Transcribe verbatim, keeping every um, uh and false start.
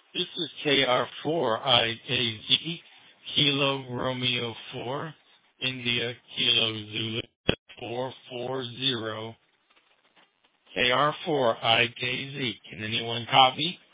This is K R four I K Z, Kilo Romeo four, India Kilo Zulu four four zero, K R four I K Z. Can anyone copy?